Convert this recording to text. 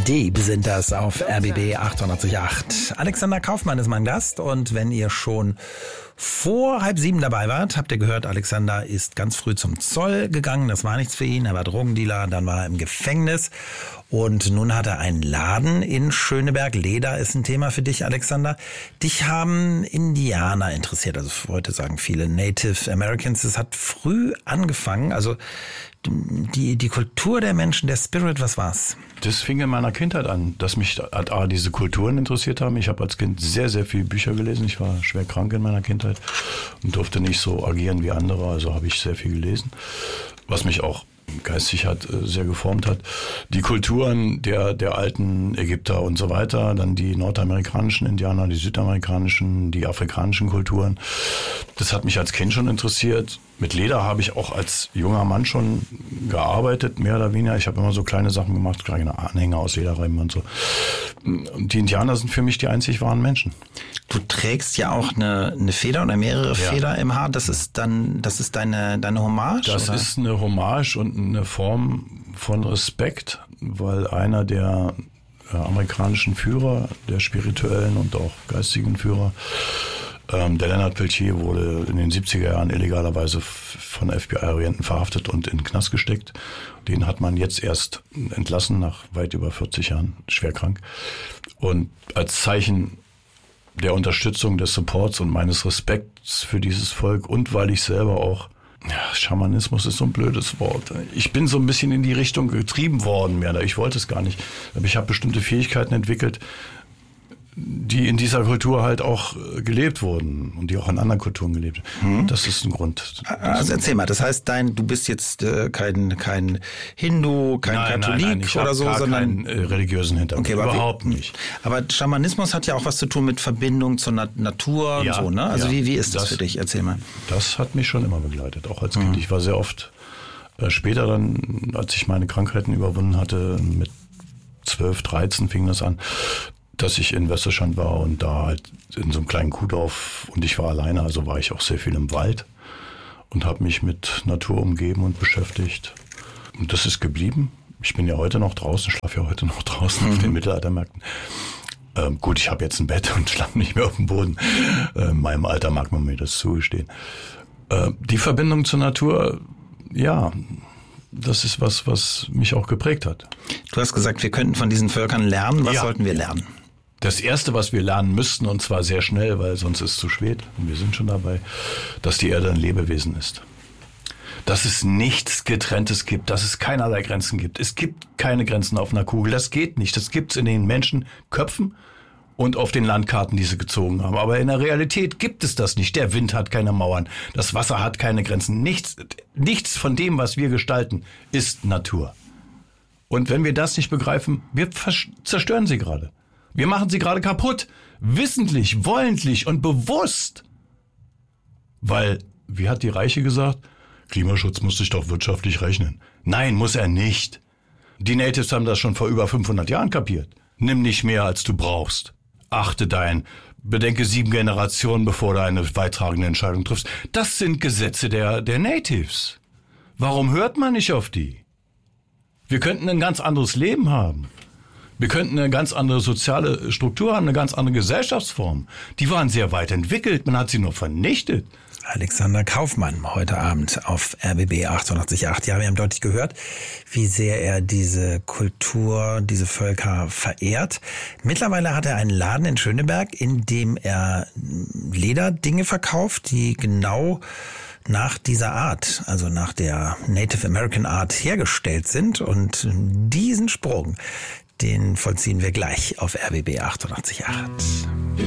Deep sind das auf RBB 888. Alexander Kaufmann ist mein Gast und wenn ihr schon vor 6:30 dabei wart, habt ihr gehört, Alexander ist ganz früh zum Zoll gegangen. Das war nichts für ihn. Er war Drogendealer, dann war er im Gefängnis und nun hat er einen Laden in Schöneberg. Leder ist ein Thema für dich, Alexander. Dich haben Indianer interessiert, also heute sagen viele Native Americans. Es hat früh angefangen, also die Kultur der Menschen, der Spirit, was war's? Das fing in meiner Kindheit an, dass mich diese Kulturen interessiert haben. Ich habe als Kind sehr, sehr viele Bücher gelesen. Ich war schwer krank in meiner Kindheit und durfte nicht so agieren wie andere. Also habe ich sehr viel gelesen, was mich auch geistig sehr geformt hat. Die Kulturen der alten Ägypter und so weiter, dann die nordamerikanischen Indianer, die südamerikanischen, die afrikanischen Kulturen. Das hat mich als Kind schon interessiert. Mit Leder habe ich auch als junger Mann schon gearbeitet, mehr oder weniger. Ich habe immer so kleine Sachen gemacht, kleine Anhänger aus Lederreiben und so. Und die Indianer sind für mich die einzig wahren Menschen. Du trägst ja auch eine Feder oder mehrere Feder im Haar. Das ist deine Hommage? Das oder? Ist eine Hommage und eine Form von Respekt, weil einer der amerikanischen Führer, der spirituellen und auch geistigen Führer, der Leonard Peltier, wurde in den 70er Jahren illegalerweise von FBI-Agenten verhaftet und in den Knast gesteckt. Den hat man jetzt erst entlassen, nach weit über 40 Jahren, schwer krank. Und als Zeichen der Unterstützung, des Supports und meines Respekts für dieses Volk und weil ich selber auch, Schamanismus ist so ein blödes Wort. Ich bin so ein bisschen in die Richtung getrieben worden, ich wollte es gar nicht. Aber ich habe bestimmte Fähigkeiten entwickelt, die in dieser Kultur halt auch gelebt wurden und die auch in anderen Kulturen gelebt wurden. Das ist ein Grund. Also erzähl mal, das heißt, du bist jetzt kein Hindu, kein Katholik nein, ich oder so, sondern keinen religiösen Hintergrund. Okay, überhaupt nicht. Aber Schamanismus hat ja auch was zu tun mit Verbindung zur Natur und so, ne? Also wie ist das für dich? Erzähl mal. Das hat mich schon immer begleitet, auch als Kind. Ich war sehr oft später dann, als ich meine Krankheiten überwunden hatte, mit 12, 13 fing das an, dass ich in Westerschand war und da halt in so einem kleinen Kuhdorf und ich war alleine, also war ich auch sehr viel im Wald und habe mich mit Natur umgeben und beschäftigt. Und das ist geblieben. Ich bin ja heute noch draußen, schlafe ja heute noch draußen auf den Mittelaltermärkten. Gut, ich habe jetzt ein Bett und schlafe nicht mehr auf dem Boden. In meinem Alter mag man mir das zugestehen. Die Verbindung zur Natur, ja, das ist was mich auch geprägt hat. Du hast gesagt, wir könnten von diesen Völkern lernen. Was sollten wir lernen? Das Erste, was wir lernen müssten, und zwar sehr schnell, weil sonst ist es zu spät, und wir sind schon dabei, dass die Erde ein Lebewesen ist. Dass es nichts Getrenntes gibt, dass es keinerlei Grenzen gibt. Es gibt keine Grenzen auf einer Kugel, das geht nicht. Das gibt's in den Menschenköpfen und auf den Landkarten, die sie gezogen haben. Aber in der Realität gibt es das nicht. Der Wind hat keine Mauern, das Wasser hat keine Grenzen. Nichts von dem, was wir gestalten, ist Natur. Und wenn wir das nicht begreifen, wir zerstören sie gerade. Wir machen sie gerade kaputt. Wissentlich, wollentlich und bewusst. Weil, wie hat die Reiche gesagt, Klimaschutz muss sich doch wirtschaftlich rechnen. Nein, muss er nicht. Die Natives haben das schon vor über 500 Jahren kapiert. Nimm nicht mehr, als du brauchst. Bedenke 7 Generationen, bevor du eine weittragende Entscheidung triffst. Das sind Gesetze der Natives. Warum hört man nicht auf die? Wir könnten ein ganz anderes Leben haben. Wir könnten eine ganz andere soziale Struktur haben, eine ganz andere Gesellschaftsform. Die waren sehr weit entwickelt, man hat sie nur vernichtet. Alexander Kaufmann heute Abend auf RBB 888. Ja, wir haben deutlich gehört, wie sehr er diese Kultur, diese Völker verehrt. Mittlerweile hat er einen Laden in Schöneberg, in dem er Lederdinge verkauft, die genau nach dieser Art, also nach der Native American Art hergestellt sind. Und diesen Sprung, den vollziehen wir gleich auf RBB 888.